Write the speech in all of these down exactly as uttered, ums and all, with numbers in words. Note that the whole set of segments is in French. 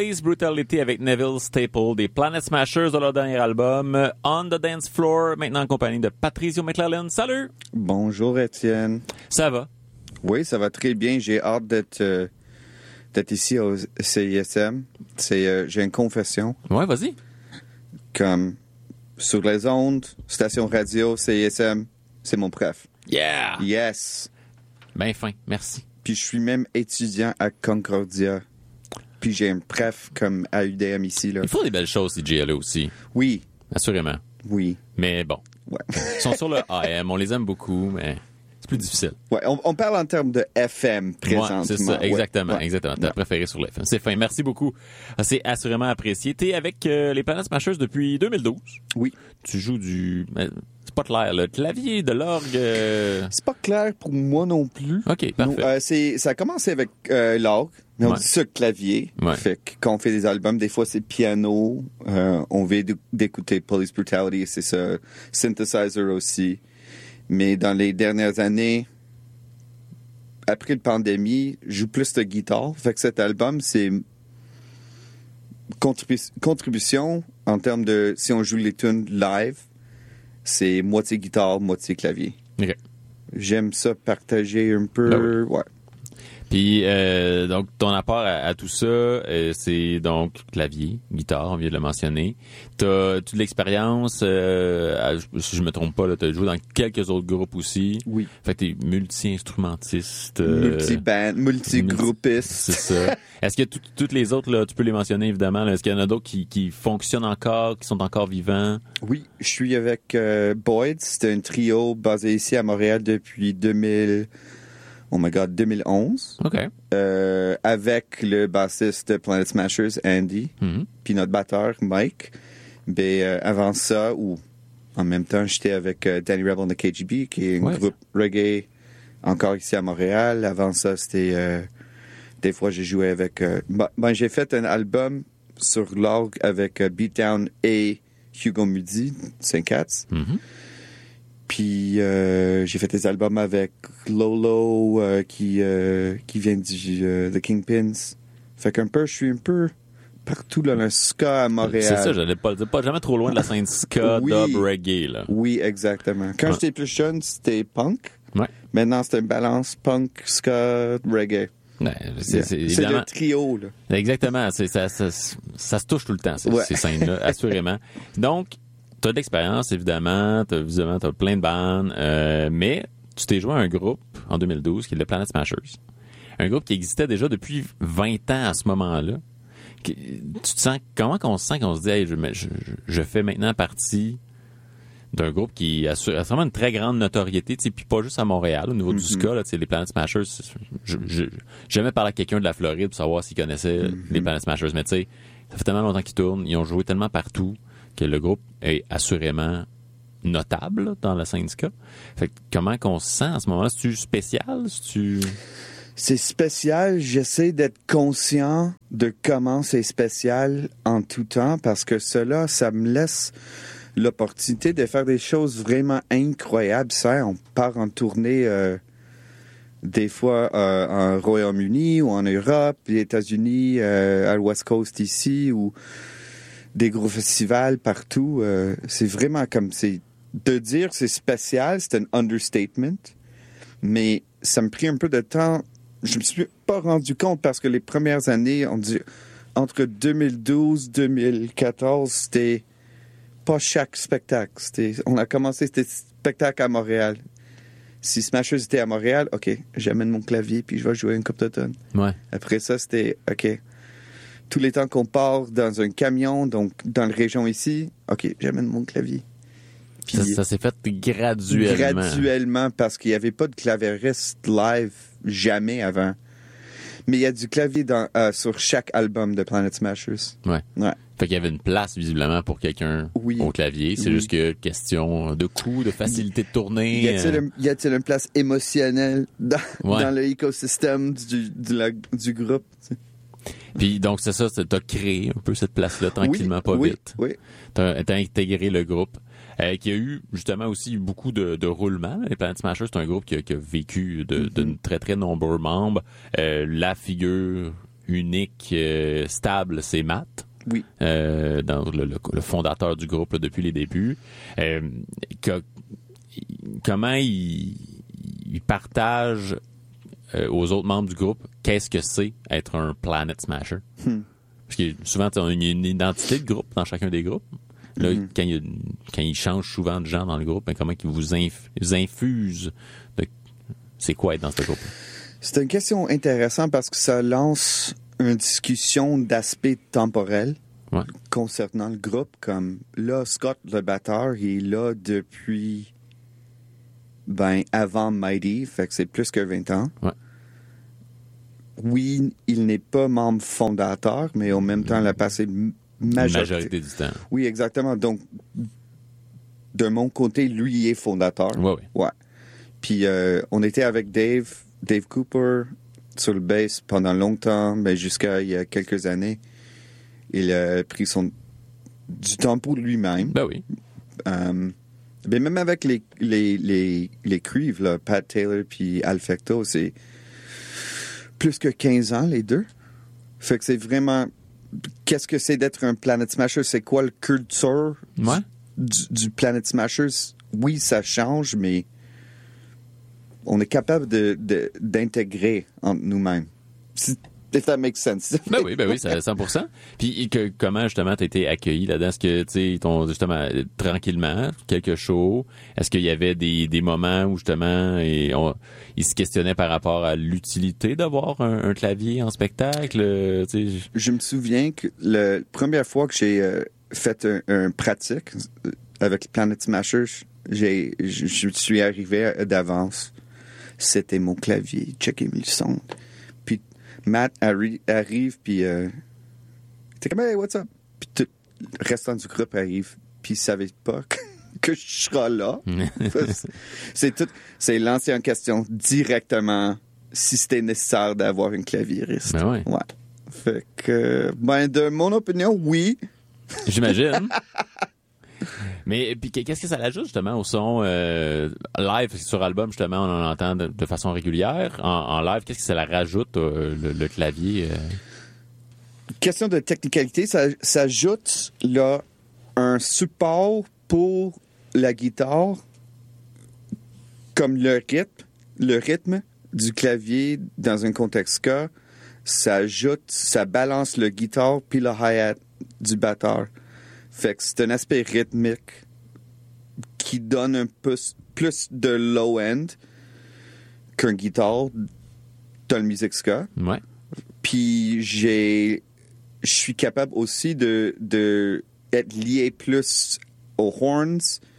Police Brutality avec Neville Staple des Planet Smashers de leur dernier album On the Dance Floor, maintenant en compagnie de Patricio McClellan. Salut! Bonjour Étienne. Ça va? Oui, ça va très bien. J'ai hâte d'être, euh, d'être ici au C I S M. C'est, euh, j'ai une confession. Ouais, vas-y. Comme sur les ondes, station radio, C I S M, c'est mon préf. Yeah! Yes! Ben fin, merci. Puis je suis même étudiant à Concordia. Puis j'ai un préf comme à U D M ici. Là. Ils font des belles choses, C J L A aussi. Oui. Assurément. Oui. Mais bon. Ouais. Ils sont sur le A M, on les aime beaucoup, mais c'est plus difficile. Ouais, on, on parle en termes de F M présentement. Ouais, c'est ça, exactement, ouais. exactement. T'as ouais. préféré sur le F M. C'est fin, merci beaucoup. C'est assurément apprécié. T'es avec euh, les Planet Smashers depuis deux mille douze. Oui. Tu joues du... C'est pas clair, le clavier, de l'orgue... Euh... C'est pas clair pour moi non plus. OK, parfait. Non, euh, c'est, ça a commencé avec euh, l'orgue, mais on ouais. dit ça clavier. Ouais. Fait que quand on fait des albums, des fois c'est piano. Euh, on vient d'écouter Police Brutality, c'est ça. Synthesizer aussi. Mais dans les dernières années, après la pandémie, je joue plus de guitare. Fait que cet album, c'est contribu- contribution en termes de... Si on joue les tunes live, c'est moitié guitare, moitié clavier. OK. J'aime ça partager un peu. Ben oui. Ouais. Puis, euh, donc, ton apport à, à tout ça, euh, c'est donc clavier, guitare, on vient de le mentionner. T'as toute l'expérience, euh, à, si je me trompe pas, là, t'as joué dans quelques autres groupes aussi. Oui. Fait que t'es multi-instrumentiste. Euh, Multi-band, multi-groupiste. C'est ça. Est-ce que toutes les autres, là, tu peux les mentionner évidemment, là, est-ce qu'il y en a d'autres qui, qui fonctionnent encore, qui sont encore vivants? Oui, je suis avec euh, Boyd. C'est un trio basé ici à Montréal depuis deux mille... Oh my God, deux mille onze. OK. Euh, avec le bassiste de Planet Smashers, Andy, Mm-hmm. puis notre batteur, Mike. Ben, euh, avant ça, ou en même temps, j'étais avec euh, Danny Rebel and the K G B, qui est un ouais. groupe reggae encore ici à Montréal. Avant ça, c'était... Euh, des fois, j'ai joué avec... Euh, ben, ben, j'ai fait un album sur l'orgue avec euh, Beatdown et Hugo Moody, cinq quatre. Mm-hmm. Puis euh, j'ai fait des albums avec Lolo euh, qui euh, qui vient du euh, The Kingpins. Fait qu'un peu, je suis un peu partout dans le ska à Montréal. C'est ça, j'allais pas le dire. Pas jamais trop loin de la scène ska, oui, dub, reggae, là. Oui, exactement. Quand ouais. j'étais plus jeune, c'était punk. Ouais. Maintenant, c'est une balance punk, ska, reggae. Ouais, c'est, yeah. c'est, c'est le trio, là. Exactement. C'est, ça, ça, ça se touche tout le temps, ces, ouais. ces scènes-là, assurément. Donc, t'as de l'expérience, évidemment. T'as, évidemment, t'as plein de bandes. Euh, mais tu t'es joué à un groupe en deux mille douze qui est le Planet Smashers. Un groupe qui existait déjà depuis vingt ans à ce moment-là. Tu te sens... Comment qu'on se sent qu'on se dit hey, je, je, je fais maintenant partie d'un groupe qui a vraiment une très grande notoriété, tu sais, puis pas juste à Montréal, au niveau mm-hmm. du ska, là, tu sais, les Planet Smashers, je, je, j'ai jamais parlé à quelqu'un de la Floride pour savoir s'il connaissait mm-hmm. les Planet Smashers, mais tu sais, ça fait tellement longtemps qu'ils tournent, ils ont joué tellement partout que le groupe est assurément notable là, dans la scène ska. Fait que comment qu'on se sent à ce moment-là? C'est-tu spécial? C'est-tu... C'est spécial. J'essaie d'être conscient de comment c'est spécial en tout temps parce que cela, ça me laisse l'opportunité de faire des choses vraiment incroyables. Ça, on part en tournée euh, des fois euh, en Royaume-Uni ou en Europe, les États-Unis, euh, à l'West Coast ici, ou des gros festivals partout. Euh, c'est vraiment comme... c'est de dire c'est spécial, c'est un understatement, mais ça me prit un peu de temps. Je me suis pas rendu compte parce que les premières années, on dit entre deux mille douze et deux mille quatorze, c'était pas chaque spectacle. C'était, on a commencé, c'était spectacle à Montréal. Si Smashers était à Montréal, OK, j'amène mon clavier puis je vais jouer une coupe de tonnes. Ouais. Après ça, c'était OK. Tous les temps qu'on part dans un camion, donc dans la région ici, OK, j'amène mon clavier. Puis, ça, ça s'est fait graduellement. Graduellement, parce qu'il n'y avait pas de clavieriste live jamais avant. Mais il y a du clavier dans, euh, sur chaque album de Planet Smashers. Ouais. ouais. Fait qu'il y avait une place, visiblement, pour quelqu'un oui. au clavier. C'est oui. juste que question de coût, de facilité de tournée. Y a-t-il, un, y a-t-il une place émotionnelle dans, ouais. dans l'écosystème du, du, la, du groupe? T'sais? Puis donc, c'est ça, t'as créé un peu cette place-là, tranquillement, oui, pas oui, vite. Oui, T'as, t'as intégré le groupe. Euh, qui a eu justement aussi beaucoup de, de roulements. Les Planet Smashers, c'est un groupe qui a, qui a vécu de, mm-hmm. d'une très très nombreux membres. Euh, la figure unique, euh, stable, c'est Matt. Oui. Euh, dans le, le, le fondateur du groupe là, depuis les débuts. Euh, que, comment il, il partage euh, aux autres membres du groupe qu'est-ce que c'est être un Planet Smasher? Hmm. Parce que souvent, il y a une identité de groupe dans chacun des groupes. Là, mm-hmm. quand, il, quand il change souvent de gens dans le groupe, ben, comment il vous, inf, vous infuse de... C'est quoi être dans ce groupe? C'est une question intéressante parce que ça lance une discussion d'aspect temporel ouais. concernant le groupe. Comme là, Scott, le batteur, il est là depuis ben avant Mighty, fait que c'est plus que vingt ans. Ouais. Oui, il n'est pas membre fondateur, mais en même temps, il a passé majorité, majorité du temps. Oui, exactement. Donc, de mon côté, lui, il est fondateur. Oui, oui. Ouais. Puis, euh, on était avec Dave, Dave Cooper, sur le bass pendant longtemps, mais jusqu'à il y a quelques années. Il a pris son du temps pour lui-même. Ben oui. Euh, mais même avec les, les, les, les cuivres, là, Pat Taylor puis Al Fecto, c'est plus que quinze ans, les deux. Fait que c'est vraiment... Qu'est-ce que c'est d'être un Planet Smasher? C'est quoi le culture ouais. du, du Planet Smashers? Oui, ça change, mais on est capable de, de, d'intégrer entre nous-mêmes. Si, if that makes sense. Ben oui, ben oui, c'est cent pour cent. Puis que, comment justement t'as été accueilli là-dedans? Est-ce que tu sais, ils t'ont justement tranquillement quelques shows? Est-ce qu'il y avait des, des moments où justement et on, ils se questionnaient par rapport à l'utilité d'avoir un, un clavier en spectacle? Tu sais? Je me souviens que la première fois que j'ai euh, fait un, un pratique avec Planet Smashers, j'ai, je, je suis arrivé d'avance. C'était mon clavier. Checkez le son. Puis Matt arri- arrive, puis euh, t'es comme, hey, what's up? Puis tout le restant du groupe arrive, puis il savait pas que, que je serai là. c'est tout, c'est lancé en question directement si c'était nécessaire d'avoir un claviériste. Ben ouais. Ouais. Fait que, ben, de mon opinion, oui. J'imagine. Mais puis qu'est-ce que ça l'ajoute justement au son euh, live sur album justement on en entend de, de façon régulière en, en live qu'est-ce que ça la rajoute euh, le, le clavier euh... Question de technicalité, ça, ça ajoute là un support pour la guitare comme le rythme, le rythme du clavier dans un contexte ska, ça ajoute, ça balance le guitare puis le hi-hat du batteur. Fait que c'est un aspect rythmique qui donne un peu plus de low-end qu'un guitare dans le musique ska. Ouais. Puis j'ai... Je suis capable aussi de, de être lié plus aux horns.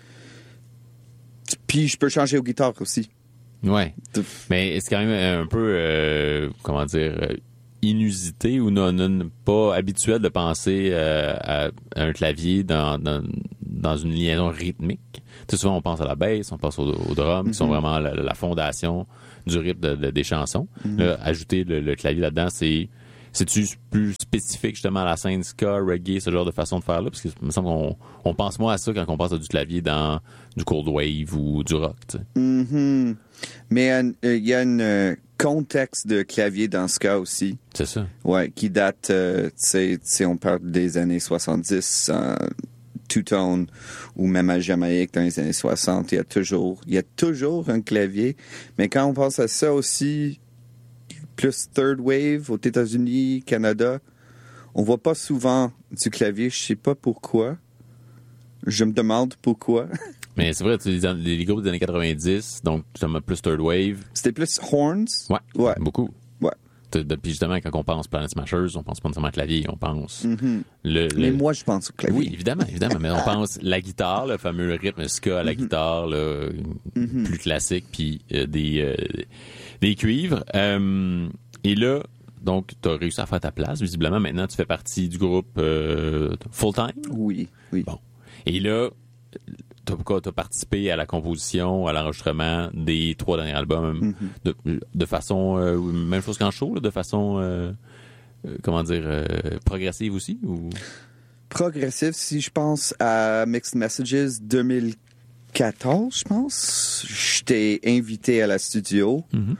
Puis je peux changer aux guitares aussi. Ouais. Mais c'est quand même un peu, euh, comment dire... Euh, inusité ou non, non pas habituel de penser euh, à, à un clavier dans, dans, dans une liaison rythmique. Tu sais, souvent on pense à la bass, on pense au, au drum, mm-hmm. qui sont vraiment la, la fondation du rythme de, de, des chansons. Mm-hmm. Là, ajouter le, le clavier là-dedans, c'est c'est-tu plus spécifique justement à la scène ska, reggae, ce genre de façon de faire là? Parce que il me semble qu'on on pense moins à ça quand on pense à du clavier dans du cold wave ou du rock. Tu sais. Mm-hmm. Mais il euh, y a un euh, contexte de clavier dans ska aussi. C'est ça. Ouais, qui date, euh, tu sais, on parle des années soixante-dix, euh, two-tone, ou même à Jamaïque dans les années soixante, il y a toujours, il y a toujours un clavier. Mais quand on pense à ça aussi, plus third wave aux États-Unis, Canada, on voit pas souvent du clavier. Je sais pas pourquoi. Je me demande pourquoi. Mais c'est vrai, tu les, les groupes des années quatre-vingt-dix, donc justement plus third wave. C'était plus horns? Ouais, ouais. beaucoup. Ouais. Depuis justement, quand on pense Planet Smashers, on pense pas nécessairement clavier, on pense... Mm-hmm. Le, le... Mais moi, je pense au clavier. Oui, évidemment, évidemment, mais on pense la guitare, le fameux rythme ska à la mm-hmm. guitare, là, mm-hmm. plus classique, puis euh, des, euh, des cuivres. Euh, et là, donc, tu as réussi à faire ta place, visiblement. Maintenant, tu fais partie du groupe euh, full-time? Oui, oui. Bon. Et là... T'as, t'as participé à la composition, à l'enregistrement des trois derniers albums mm-hmm. de, de façon, euh, même chose qu'en show, là, de façon, euh, euh, comment dire, euh, progressive aussi? Ou... Progressive, si je pense à Mixed Messages deux mille quatorze, je pense. J'étais invité à la studio. Mm-hmm.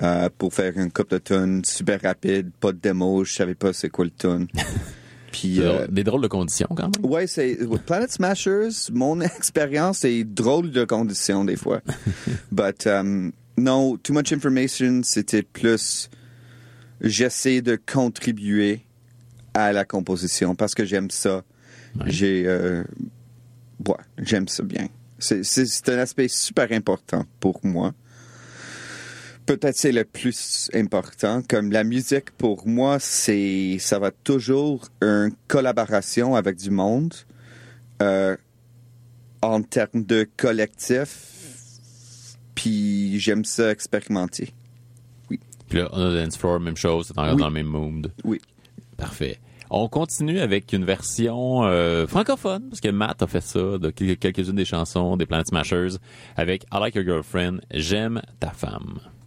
euh, pour faire une couple de tunes super rapide, pas de démo, je savais pas c'est quoi le tune. Puis, euh, des drôles de conditions, quand même. Ouais, c'est Planet Smashers. Mon expérience, c'est drôle de conditions des fois. But um, non, Too Much Information, c'était plus. J'essaie de contribuer à la composition parce que j'aime ça. Ouais. J'ai, euh, ouais, j'aime ça bien. C'est, c'est, c'est un aspect super important pour moi. Peut-être c'est le plus important. Comme la musique, pour moi, c'est ça va toujours une collaboration avec du monde euh, en termes de collectif. Puis j'aime ça expérimenter. Oui. Puis là, on a Dance Floor, même chose, c'est encore oui. dans le même mood. Oui. Parfait. On continue avec une version euh, francophone, parce que Matt a fait ça de quelques-unes des chansons des Planet Smashers avec I Like Your Girlfriend, J'aime ta femme.